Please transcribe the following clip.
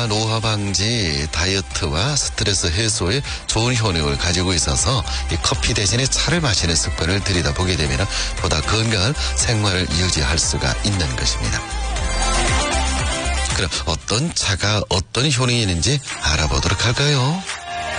노화 방지, 다이어트와 스트레스 해소에 좋은 효능을 가지고 있어서 이 커피 대신에 차를 마시는 습관을 들여다보게 되면 보다 건강한 생활을 유지할 수가 있는 것입니다. 그럼 어떤 차가 어떤 효능이 있는지 알아보도록 할까요?